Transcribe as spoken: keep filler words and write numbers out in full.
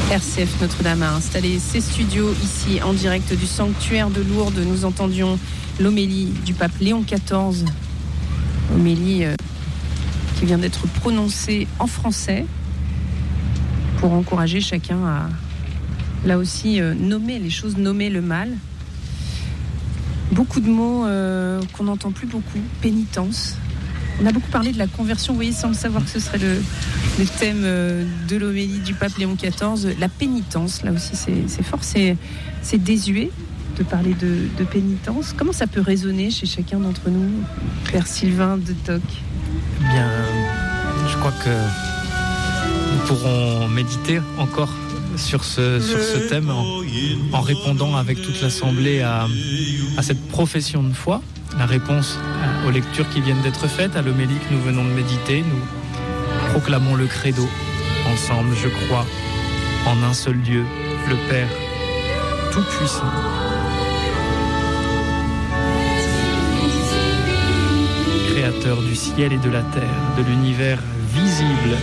R C F Notre-Dame a installé ses studios ici en direct du sanctuaire de Lourdes. Nous entendions l'homélie du pape Léon quatorze, homélie euh, qui vient d'être prononcée en français pour encourager chacun à, là aussi, euh, nommer les choses, nommer le mal. Beaucoup de mots euh, qu'on n'entend plus beaucoup. Pénitence. On a beaucoup parlé de la conversion, vous voyez, sans le savoir que ce serait le, le thème de l'homélie du pape Léon quatorze. La pénitence, là aussi, c'est, c'est fort, c'est, c'est désuet de parler de, de pénitence. Comment ça peut résonner chez chacun d'entre nous, Père Sylvain de Toc? Bien, je crois que nous pourrons méditer encore sur ce, sur ce thème en, en répondant avec toute l'Assemblée à, à cette profession de foi. La réponse aux lectures qui viennent d'être faites, à l'homélie que nous venons de méditer, nous proclamons le credo ensemble. Je crois en un seul Dieu, le Père Tout-Puissant. Créateur du ciel et de la terre, de l'univers visible